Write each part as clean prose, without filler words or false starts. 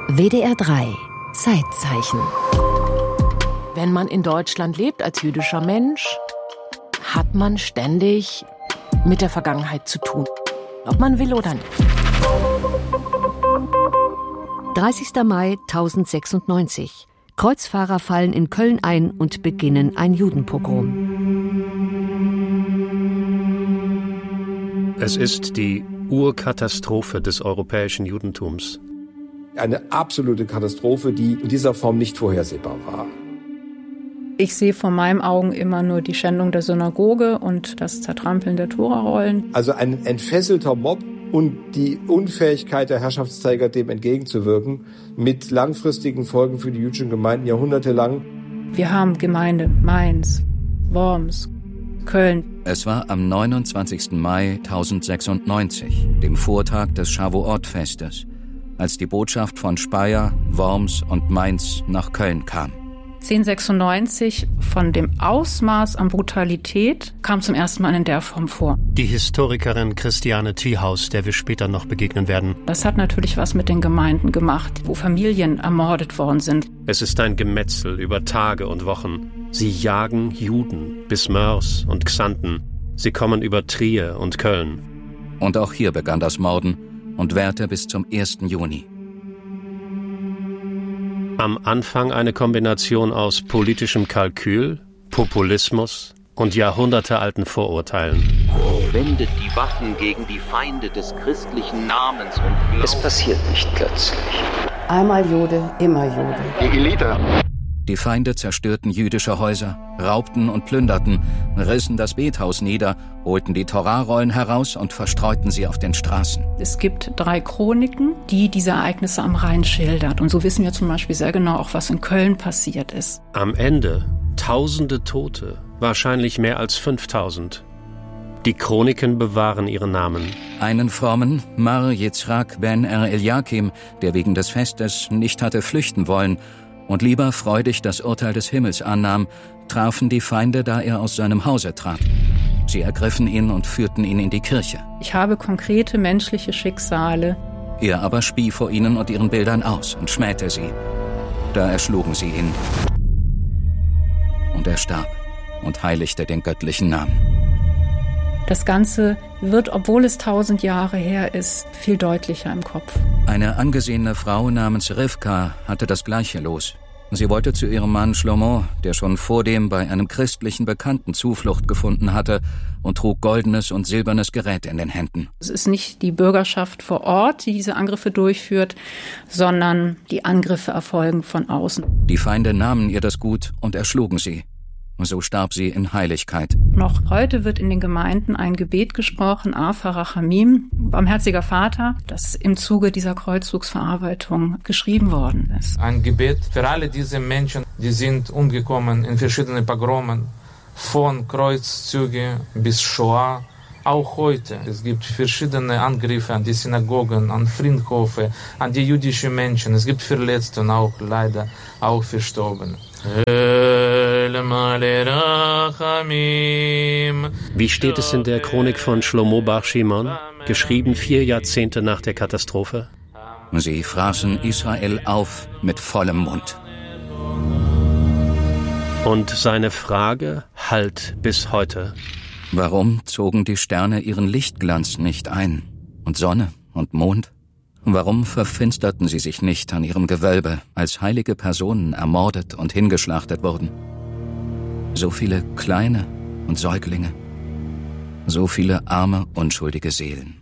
WDR 3 Zeitzeichen. Wenn man in Deutschland lebt als jüdischer Mensch, hat man ständig mit der Vergangenheit zu tun. Ob man will oder nicht. 30. Mai 1096. Kreuzfahrer fallen in Köln ein und beginnen ein Judenpogrom. Es ist die Urkatastrophe des europäischen Judentums. Eine absolute Katastrophe, die in dieser Form nicht vorhersehbar war. Ich sehe vor meinen Augen immer nur die Schändung der Synagoge und das Zertrampeln der Torarollen. Also ein entfesselter Mob und die Unfähigkeit der Herrschaftsträger, dem entgegenzuwirken, mit langfristigen Folgen für die jüdischen Gemeinden jahrhundertelang. Wir haben Gemeinde Mainz, Worms, Köln. Es war am 29. Mai 1096, dem Vortag des Shavuot-Festes, als die Botschaft von Speyer, Worms und Mainz nach Köln kam. 1096, von dem Ausmaß an Brutalität, kam zum ersten Mal in der Form vor. Die Historikerin Christiane Thiehaus, der wir später noch begegnen werden. Das hat natürlich was mit den Gemeinden gemacht, wo Familien ermordet worden sind. Es ist ein Gemetzel über Tage und Wochen. Sie jagen Juden bis Moers und Xanten. Sie kommen über Trier und Köln. Und auch hier begann das Morden und währte bis zum 1. Juni. Am Anfang eine Kombination aus politischem Kalkül, Populismus und jahrhundertealten Vorurteilen. Wendet die Waffen gegen die Feinde des christlichen Namens und Glaubens. Es passiert nicht plötzlich. Einmal Jude, immer Jude. Die Elite. Die Feinde zerstörten jüdische Häuser, raubten und plünderten, rissen das Bethaus nieder, holten die Torarollen heraus und verstreuten sie auf den Straßen. Es gibt 3 Chroniken, die diese Ereignisse am Rhein schildert. Und so wissen wir zum Beispiel sehr genau auch, was in Köln passiert ist. Am Ende Tausende Tote, wahrscheinlich mehr als 5000. Die Chroniken bewahren ihren Namen. Einen frommen, Mar Yitzhak ben Eliakim, der wegen des Festes nicht hatte flüchten wollen und lieber freudig das Urteil des Himmels annahm, trafen die Feinde, da er aus seinem Hause trat. Sie ergriffen ihn und führten ihn in die Kirche. Ich habe konkrete menschliche Schicksale. Er aber spie vor ihnen und ihren Bildern aus und schmähte sie. Da erschlugen sie ihn. Und er starb und heiligte den göttlichen Namen. Das Ganze wird, obwohl es 1000 Jahre her ist, viel deutlicher im Kopf. Eine angesehene Frau namens Rivka hatte das gleiche Los. Sie wollte zu ihrem Mann Shlomo, der schon vordem bei einem christlichen Bekannten Zuflucht gefunden hatte, und trug goldenes und silbernes Gerät in den Händen. Es ist nicht die Bürgerschaft vor Ort, die diese Angriffe durchführt, sondern die Angriffe erfolgen von außen. Die Feinde nahmen ihr das Gut und erschlugen sie. So starb sie in Heiligkeit. Noch heute wird in den Gemeinden ein Gebet gesprochen, Afa Rachamim, barmherziger Vater, das im Zuge dieser Kreuzzugsverarbeitung geschrieben worden ist. Ein Gebet für alle diese Menschen, die sind umgekommen in verschiedenen Pogromen, von Kreuzzüge bis Shoah. Auch heute. Es gibt verschiedene Angriffe an die Synagogen, an Friedhöfe, an die jüdischen Menschen. Es gibt Verletzte und auch leider auch Verstorbene. Wie steht es in der Chronik von Shlomo Bar Shimon, geschrieben 4 Jahrzehnte nach der Katastrophe? Sie fraßen Israel auf mit vollem Mund. Und seine Frage hallt bis heute. Warum zogen die Sterne ihren Lichtglanz nicht ein? Und Sonne und Mond? Warum verfinsterten sie sich nicht an ihrem Gewölbe, als heilige Personen ermordet und hingeschlachtet wurden? So viele kleine und Säuglinge. So viele arme, unschuldige Seelen.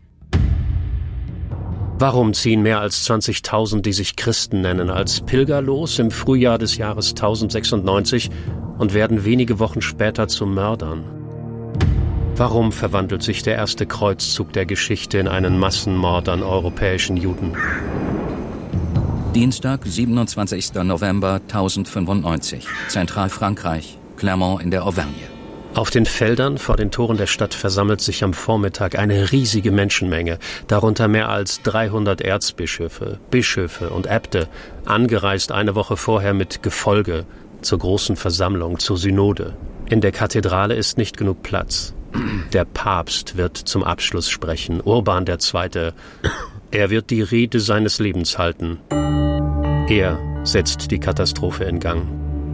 Warum ziehen mehr als 20.000, die sich Christen nennen, als Pilger los im Frühjahr des Jahres 1096 und werden wenige Wochen später zu Mördern? Warum verwandelt sich der erste Kreuzzug der Geschichte in einen Massenmord an europäischen Juden? Dienstag, 27. November 1095, Zentralfrankreich, Clermont in der Auvergne. Auf den Feldern vor den Toren der Stadt versammelt sich am Vormittag eine riesige Menschenmenge, darunter mehr als 300 Erzbischöfe, Bischöfe und Äbte, angereist eine Woche vorher mit Gefolge zur großen Versammlung, zur Synode. In der Kathedrale ist nicht genug Platz. Der Papst wird zum Abschluss sprechen, Urban II. Er wird die Rede seines Lebens halten. Er setzt die Katastrophe in Gang.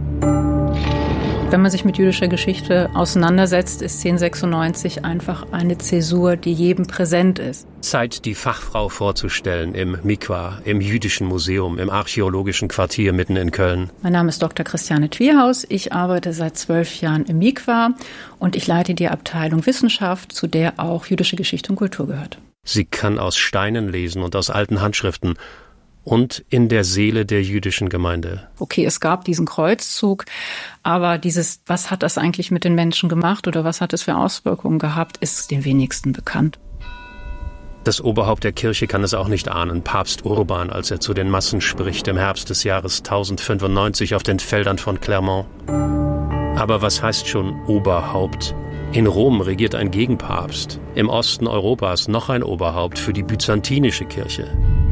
Wenn man sich mit jüdischer Geschichte auseinandersetzt, ist 1096 einfach eine Zäsur, die jedem präsent ist. Zeit, die Fachfrau vorzustellen im Mikwa, im Jüdischen Museum, im archäologischen Quartier mitten in Köln. Mein Name ist Dr. Christiane Twierhaus. Ich arbeite seit 12 Jahren im Mikwa und ich leite die Abteilung Wissenschaft, zu der auch jüdische Geschichte und Kultur gehört. Sie kann aus Steinen lesen und aus alten Handschriften. Und in der Seele der jüdischen Gemeinde. Okay, es gab diesen Kreuzzug, aber was hat das eigentlich mit den Menschen gemacht oder was hat es für Auswirkungen gehabt, ist den wenigsten bekannt. Das Oberhaupt der Kirche kann es auch nicht ahnen, Papst Urban, als er zu den Massen spricht im Herbst des Jahres 1095 auf den Feldern von Clermont. Aber was heißt schon Oberhaupt? In Rom regiert ein Gegenpapst, im Osten Europas noch ein Oberhaupt für die byzantinische Kirche.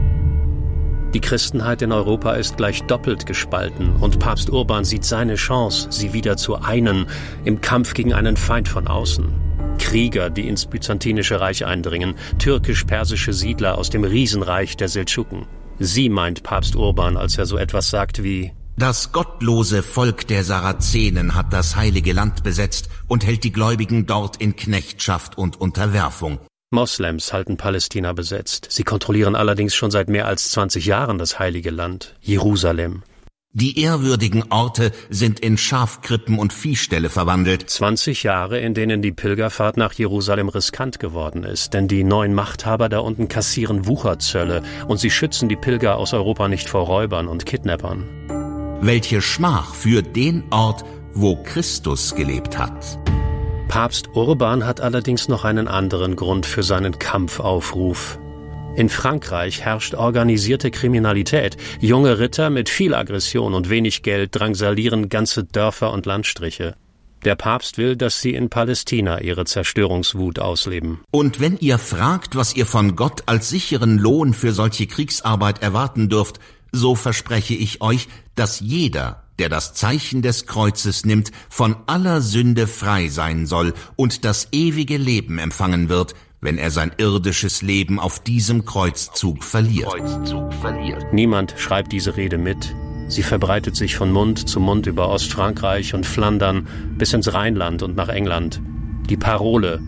Die Christenheit in Europa ist gleich doppelt gespalten und Papst Urban sieht seine Chance, sie wieder zu einen im Kampf gegen einen Feind von außen. Krieger, die ins byzantinische Reich eindringen, türkisch-persische Siedler aus dem Riesenreich der Seldschuken. Sie meint Papst Urban, als er so etwas sagt wie: Das gottlose Volk der Sarazenen hat das heilige Land besetzt und hält die Gläubigen dort in Knechtschaft und Unterwerfung. Moslems halten Palästina besetzt. Sie kontrollieren allerdings schon seit mehr als 20 Jahren das heilige Land, Jerusalem. Die ehrwürdigen Orte sind in Schafkrippen und Viehställe verwandelt. 20 Jahre, in denen die Pilgerfahrt nach Jerusalem riskant geworden ist, denn die neuen Machthaber da unten kassieren Wucherzölle und sie schützen die Pilger aus Europa nicht vor Räubern und Kidnappern. Welche Schmach für den Ort, wo Christus gelebt hat. Papst Urban hat allerdings noch einen anderen Grund für seinen Kampfaufruf. In Frankreich herrscht organisierte Kriminalität. Junge Ritter mit viel Aggression und wenig Geld drangsalieren ganze Dörfer und Landstriche. Der Papst will, dass sie in Palästina ihre Zerstörungswut ausleben. Und wenn ihr fragt, was ihr von Gott als sicheren Lohn für solche Kriegsarbeit erwarten dürft, so verspreche ich euch, dass jeder, der das Zeichen des Kreuzes nimmt, von aller Sünde frei sein soll und das ewige Leben empfangen wird, wenn er sein irdisches Leben auf diesem Kreuzzug verliert. Niemand schreibt diese Rede mit. Sie verbreitet sich von Mund zu Mund über Ostfrankreich und Flandern bis ins Rheinland und nach England. Die Parole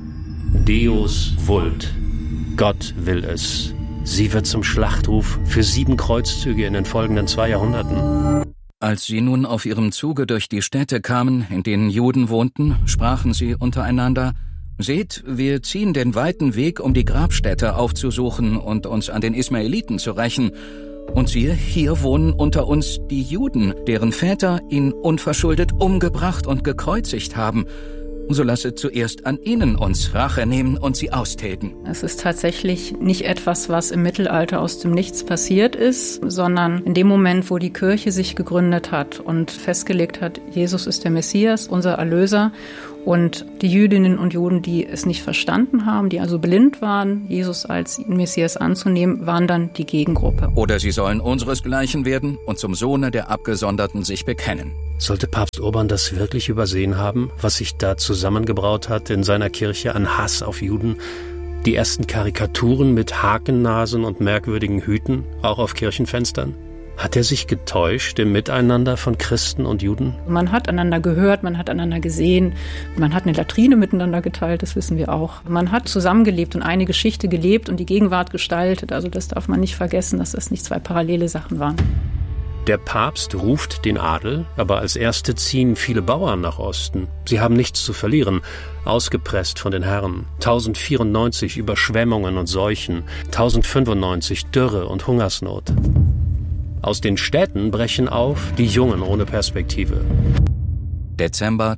Deus vult, Gott will es. Sie wird zum Schlachtruf für 7 Kreuzzüge in den folgenden 2 Jahrhunderten. Als sie nun auf ihrem Zuge durch die Städte kamen, in denen Juden wohnten, sprachen sie untereinander: Seht, wir ziehen den weiten Weg, um die Grabstätte aufzusuchen und uns an den Ismaeliten zu rächen. Und siehe, hier wohnen unter uns die Juden, deren Väter ihn unverschuldet umgebracht und gekreuzigt haben. So lasset zuerst an ihnen uns Rache nehmen und sie austilgen. Es ist tatsächlich nicht etwas, was im Mittelalter aus dem Nichts passiert ist, sondern in dem Moment, wo die Kirche sich gegründet hat und festgelegt hat, Jesus ist der Messias, unser Erlöser. Und die Jüdinnen und Juden, die es nicht verstanden haben, die also blind waren, Jesus als Messias anzunehmen, waren dann die Gegengruppe. Oder sie sollen unseresgleichen werden und zum Sohne der Abgesonderten sich bekennen. Sollte Papst Urban das wirklich übersehen haben, was sich da zusammengebraut hat in seiner Kirche an Hass auf Juden? Die ersten Karikaturen mit Hakennasen und merkwürdigen Hüten, auch auf Kirchenfenstern? Hat er sich getäuscht im Miteinander von Christen und Juden? Man hat einander gehört, man hat einander gesehen, man hat eine Latrine miteinander geteilt, das wissen wir auch. Man hat zusammengelebt und eine Geschichte gelebt und die Gegenwart gestaltet. Also das darf man nicht vergessen, dass das nicht 2 parallele Sachen waren. Der Papst ruft den Adel, aber als Erste ziehen viele Bauern nach Osten. Sie haben nichts zu verlieren, ausgepresst von den Herren. 1094 Überschwemmungen und Seuchen, 1095 Dürre und Hungersnot. Aus den Städten brechen auf die Jungen ohne Perspektive. Dezember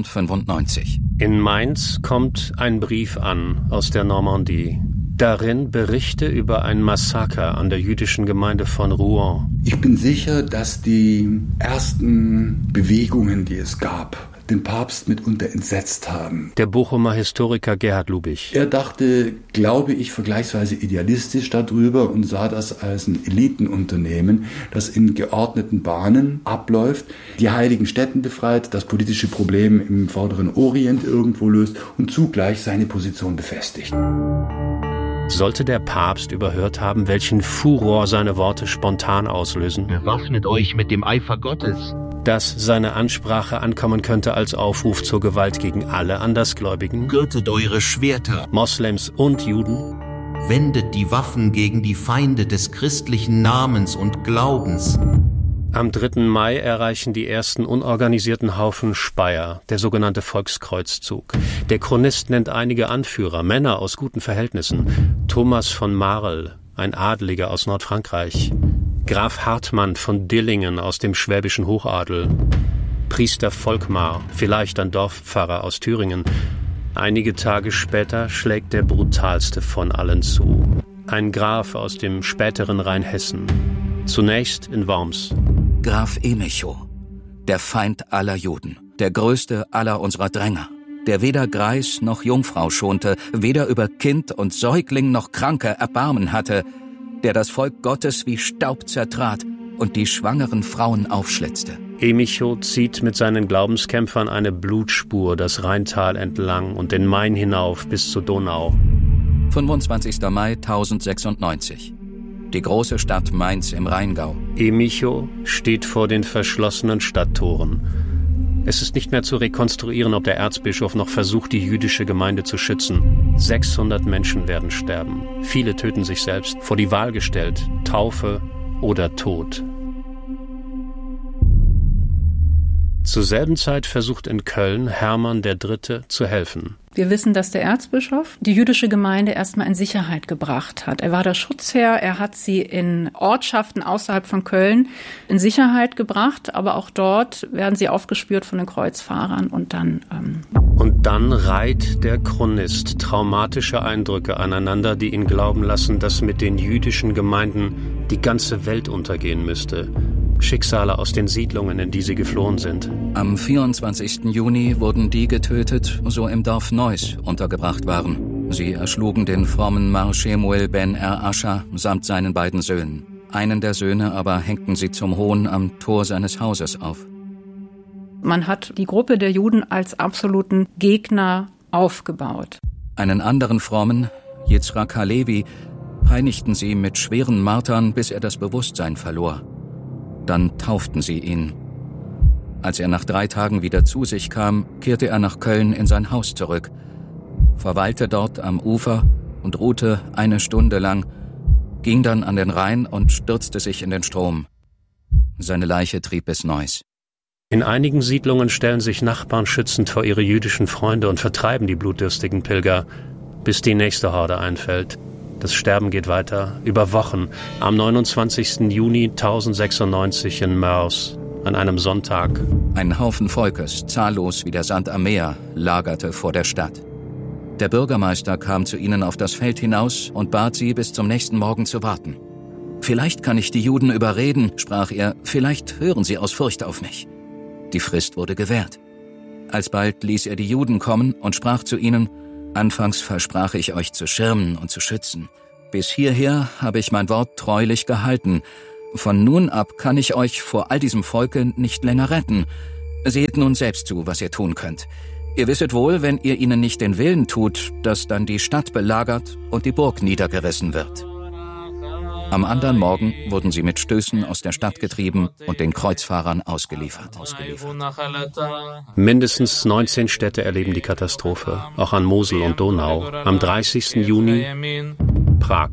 1095. In Mainz kommt ein Brief an aus der Normandie. Darin Berichte über ein Massaker an der jüdischen Gemeinde von Rouen. Ich bin sicher, dass die ersten Bewegungen, die es gab, den Papst mitunter entsetzt haben. Der Bochumer Historiker Gerhard Lubich. Er dachte, glaube ich, vergleichsweise idealistisch darüber und sah das als ein Elitenunternehmen, das in geordneten Bahnen abläuft, die heiligen Stätten befreit, das politische Problem im Vorderen Orient irgendwo löst und zugleich seine Position befestigt. Sollte der Papst überhört haben, welchen Furor seine Worte spontan auslösen? Bewaffnet euch mit dem Eifer Gottes. Dass seine Ansprache ankommen könnte als Aufruf zur Gewalt gegen alle Andersgläubigen? Gürtet eure Schwerter. Moslems und Juden? Wendet die Waffen gegen die Feinde des christlichen Namens und Glaubens. Am 3. Mai erreichen die ersten unorganisierten Haufen Speyer, der sogenannte Volkskreuzzug. Der Chronist nennt einige Anführer, Männer aus guten Verhältnissen. Thomas von Marl, ein Adeliger aus Nordfrankreich. Graf Hartmann von Dillingen aus dem schwäbischen Hochadel. Priester Volkmar, vielleicht ein Dorfpfarrer aus Thüringen. Einige Tage später schlägt der brutalste von allen zu. Ein Graf aus dem späteren Rheinhessen. Zunächst in Worms. Graf Emichow, der Feind aller Juden, der größte aller unserer Dränger, der weder Greis noch Jungfrau schonte, weder über Kind und Säugling noch Kranke Erbarmen hatte, der das Volk Gottes wie Staub zertrat und die schwangeren Frauen aufschlitzte. Emichow zieht mit seinen Glaubenskämpfern eine Blutspur das Rheintal entlang und den Main hinauf bis zur Donau. 25. Mai 1096. Die große Stadt Mainz im Rheingau. Emichow steht vor den verschlossenen Stadttoren. Es ist nicht mehr zu rekonstruieren, ob der Erzbischof noch versucht, die jüdische Gemeinde zu schützen. 600 Menschen werden sterben. Viele töten sich selbst. Vor die Wahl gestellt: Taufe oder Tod. Zur selben Zeit versucht in Köln Hermann III. Zu helfen. Wir wissen, dass der Erzbischof die jüdische Gemeinde erstmal in Sicherheit gebracht hat. Er war der Schutzherr, er hat sie in Ortschaften außerhalb von Köln in Sicherheit gebracht, aber auch dort werden sie aufgespürt von den Kreuzfahrern und dann... Und dann reiht der Chronist traumatische Eindrücke aneinander, die ihn glauben lassen, dass mit den jüdischen Gemeinden die ganze Welt untergehen müsste. Schicksale aus den Siedlungen, in die sie geflohen sind. Am 24. Juni wurden die getötet, so im Dorf Neuss untergebracht waren. Sie erschlugen den frommen Mar Shemuel ben Er-Ascha samt seinen beiden Söhnen. Einen der Söhne aber hängten sie zum Hohn am Tor seines Hauses auf. Man hat die Gruppe der Juden als absoluten Gegner aufgebaut. Einen anderen frommen, Yitzhak Halevi, peinigten sie mit schweren Martern, bis er das Bewusstsein verlor. Dann tauften sie ihn. Als er nach 3 Tagen wieder zu sich kam, kehrte er nach Köln in sein Haus zurück, verweilte dort am Ufer und ruhte 1 Stunde lang, ging dann an den Rhein und stürzte sich in den Strom. Seine Leiche trieb bis Neuss. In einigen Siedlungen stellen sich Nachbarn schützend vor ihre jüdischen Freunde und vertreiben die blutdürstigen Pilger, bis die nächste Horde einfällt. Das Sterben geht weiter, über Wochen. Am 29. Juni 1096 in Moers, an einem Sonntag. Ein Haufen Volkes, zahllos wie der Sand am Meer, lagerte vor der Stadt. Der Bürgermeister kam zu ihnen auf das Feld hinaus und bat sie, bis zum nächsten Morgen zu warten. »Vielleicht kann ich die Juden überreden«, sprach er, »vielleicht hören sie aus Furcht auf mich.« Die Frist wurde gewährt. Alsbald ließ er die Juden kommen und sprach zu ihnen: »Anfangs versprach ich euch zu schirmen und zu schützen. Bis hierher habe ich mein Wort treulich gehalten. Von nun ab kann ich euch vor all diesem Volke nicht länger retten. Seht nun selbst zu, was ihr tun könnt. Ihr wisset wohl, wenn ihr ihnen nicht den Willen tut, dass dann die Stadt belagert und die Burg niedergerissen wird.« Am anderen Morgen wurden sie mit Stößen aus der Stadt getrieben und den Kreuzfahrern ausgeliefert. Mindestens 19 Städte erleben die Katastrophe, auch an Mosel und Donau. Am 30. Juni Prag.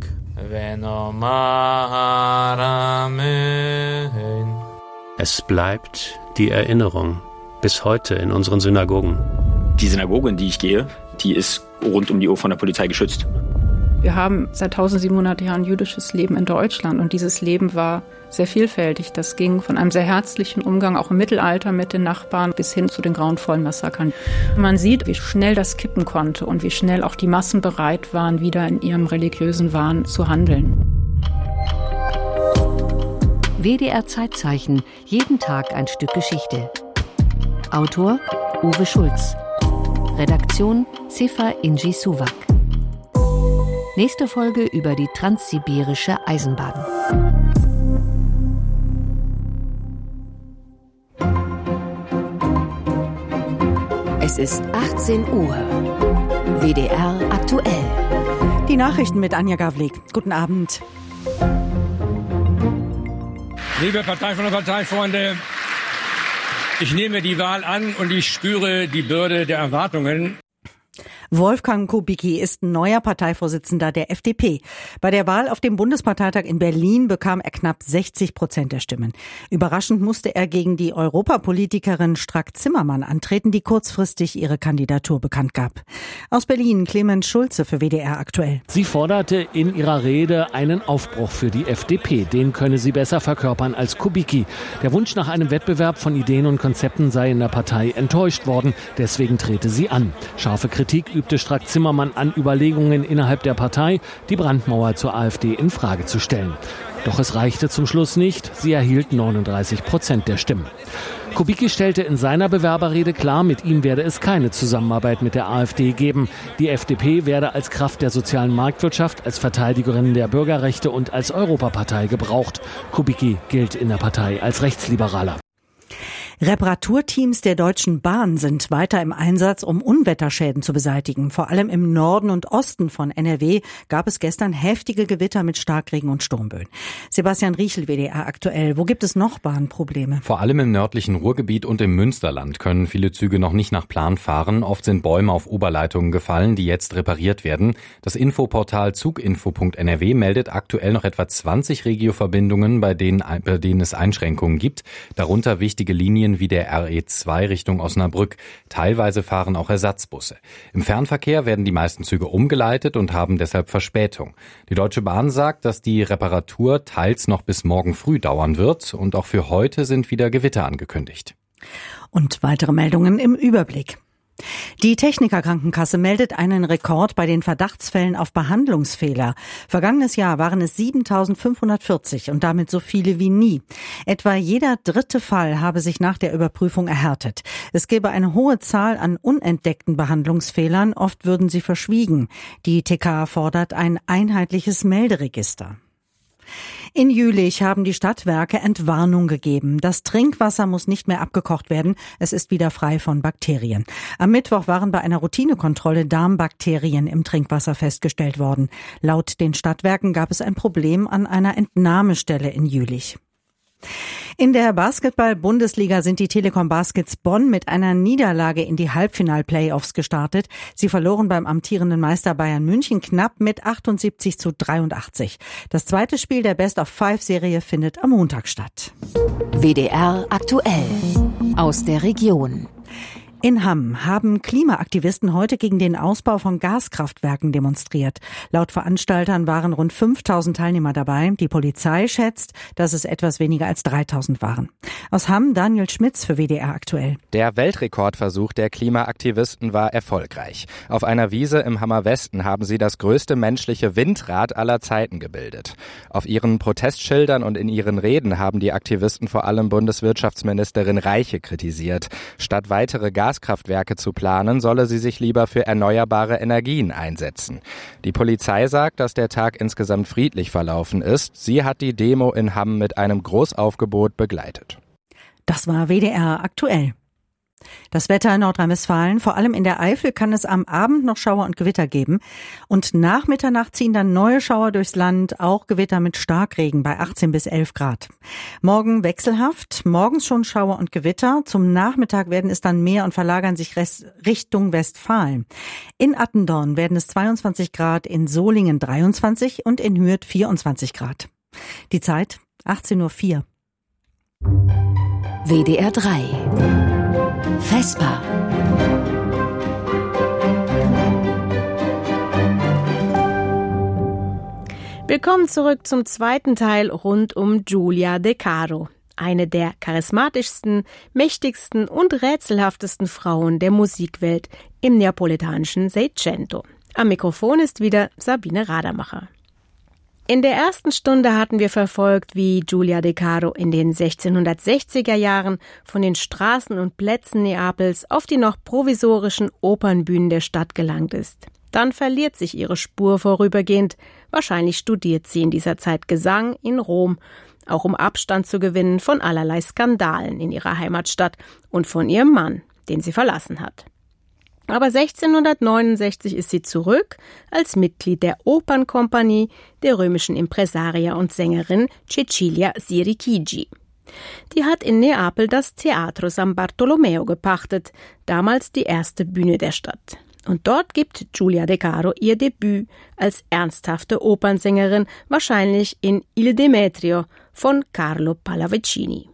Es bleibt die Erinnerung, bis heute in unseren Synagogen. Die Synagoge, in die ich gehe, die ist rund um die Uhr von der Polizei geschützt. Wir haben seit 1700 Jahren jüdisches Leben in Deutschland und dieses Leben war sehr vielfältig. Das ging von einem sehr herzlichen Umgang auch im Mittelalter mit den Nachbarn bis hin zu den grauenvollen Massakern. Man sieht, wie schnell das kippen konnte und wie schnell auch die Massen bereit waren, wieder in ihrem religiösen Wahn zu handeln. WDR Zeitzeichen, jeden Tag ein Stück Geschichte. Autor Uwe Schulz. Redaktion Sefa Inji Suwak. Nächste Folge über die transsibirische Eisenbahn. Es ist 18 Uhr. WDR aktuell. Die Die Nachrichten mit Anja Gavlik. Guten Abend. Liebe Parteifreunde, ich nehme die Wahl an und ich spüre die Bürde der Erwartungen. Wolfgang Kubicki ist neuer Parteivorsitzender der FDP. Bei der Wahl auf dem Bundesparteitag in Berlin bekam er knapp 60% der Stimmen. Überraschend musste er gegen die Europapolitikerin Strack-Zimmermann antreten, die kurzfristig ihre Kandidatur bekannt gab. Aus Berlin Clemens Schulze für WDR aktuell. Sie forderte in ihrer Rede einen Aufbruch für die FDP. Den könne sie besser verkörpern als Kubicki. Der Wunsch nach einem Wettbewerb von Ideen und Konzepten sei in der Partei enttäuscht worden. Deswegen trete sie an. Scharfe Kritik übte Strack-Zimmermann an Überlegungen innerhalb der Partei, die Brandmauer zur AfD in Frage zu stellen. Doch es reichte zum Schluss nicht. Sie erhielt 39% der Stimmen. Kubicki stellte in seiner Bewerberrede klar, mit ihm werde es keine Zusammenarbeit mit der AfD geben. Die FDP werde als Kraft der sozialen Marktwirtschaft, als Verteidigerin der Bürgerrechte und als Europapartei gebraucht. Kubicki gilt in der Partei als Rechtsliberaler. Reparaturteams der Deutschen Bahn sind weiter im Einsatz, um Unwetterschäden zu beseitigen. Vor allem im Norden und Osten von NRW gab es gestern heftige Gewitter mit Starkregen und Sturmböen. Sebastian Riechel, WDR aktuell. Wo gibt es noch Bahnprobleme? Vor allem im nördlichen Ruhrgebiet und im Münsterland können viele Züge noch nicht nach Plan fahren. Oft sind Bäume auf Oberleitungen gefallen, die jetzt repariert werden. Das Infoportal zuginfo.nrw meldet aktuell noch etwa 20 Regioverbindungen, bei denen es Einschränkungen gibt. Darunter wichtige Linien wie der RE2 Richtung Osnabrück. Teilweise fahren auch Ersatzbusse. Im Fernverkehr werden die meisten Züge umgeleitet und haben deshalb Verspätung. Die Deutsche Bahn sagt, dass die Reparatur teils noch bis morgen früh dauern wird und auch für heute sind wieder Gewitter angekündigt. Und weitere Meldungen im Überblick. Die Techniker-Krankenkasse meldet einen Rekord bei den Verdachtsfällen auf Behandlungsfehler. Vergangenes Jahr waren es 7.540 und damit so viele wie nie. Etwa jeder dritte Fall habe sich nach der Überprüfung erhärtet. Es gäbe eine hohe Zahl an unentdeckten Behandlungsfehlern, oft würden sie verschwiegen. Die TK fordert ein einheitliches Melderegister. In Jülich haben die Stadtwerke Entwarnung gegeben. Das Trinkwasser muss nicht mehr abgekocht werden. Es ist wieder frei von Bakterien. Am Mittwoch waren bei einer Routinekontrolle Darmbakterien im Trinkwasser festgestellt worden. Laut den Stadtwerken gab es ein Problem an einer Entnahmestelle in Jülich. In der Basketball-Bundesliga sind die Telekom Baskets Bonn mit einer Niederlage in die Halbfinal-Playoffs gestartet. Sie verloren beim amtierenden Meister Bayern München knapp mit 78-83. Das zweite Spiel der Best-of-5-Serie findet am Montag statt. WDR aktuell aus der Region. In Hamm haben Klimaaktivisten heute gegen den Ausbau von Gaskraftwerken demonstriert. Laut Veranstaltern waren rund 5.000 Teilnehmer dabei. Die Polizei schätzt, dass es etwas weniger als 3.000 waren. Aus Hamm Daniel Schmitz für WDR aktuell. Der Weltrekordversuch der Klimaaktivisten war erfolgreich. Auf einer Wiese im Hammer Westen haben sie das größte menschliche Windrad aller Zeiten gebildet. Auf ihren Protestschildern und in ihren Reden haben die Aktivisten vor allem Bundeswirtschaftsministerin Reiche kritisiert. Statt weitere Gaskraftwerke zu planen, solle sie sich lieber für erneuerbare Energien einsetzen. Die Polizei sagt, dass der Tag insgesamt friedlich verlaufen ist. Sie hat die Demo in Hamm mit einem Großaufgebot begleitet. Das war WDR aktuell. Das Wetter in Nordrhein-Westfalen, vor allem in der Eifel, kann es am Abend noch Schauer und Gewitter geben. Und nach Mitternacht ziehen dann neue Schauer durchs Land, auch Gewitter mit Starkregen bei 18 bis 11 Grad. Morgen wechselhaft, morgens schon Schauer und Gewitter. Zum Nachmittag werden es dann mehr und verlagern sich Richtung Westfalen. In Attendorn werden es 22 Grad, in Solingen 23 und in Hürth 24 Grad. Die Zeit 18:04 Uhr. WDR 3 Vesper. Willkommen zurück zum zweiten Teil rund um Giulia De Caro, eine der charismatischsten, mächtigsten und rätselhaftesten Frauen der Musikwelt im neapoletanischen Seicento. Am Mikrofon ist wieder Sabine Radermacher. In der ersten Stunde hatten wir verfolgt, wie Giulia De Caro in den 1660er Jahren von den Straßen und Plätzen Neapels auf die noch provisorischen Opernbühnen der Stadt gelangt ist. Dann verliert sich ihre Spur vorübergehend. Wahrscheinlich studiert sie in dieser Zeit Gesang in Rom, auch um Abstand zu gewinnen von allerlei Skandalen in ihrer Heimatstadt und von ihrem Mann, den sie verlassen hat. Aber 1669 ist sie zurück als Mitglied der Opernkompanie der römischen Impresaria und Sängerin Cecilia Sirichigi. Die hat in Neapel das Teatro San Bartolomeo gepachtet, damals die erste Bühne der Stadt. Und dort gibt Giulia De Caro ihr Debüt als ernsthafte Opernsängerin, wahrscheinlich in Il Demetrio von Carlo Pallavicini.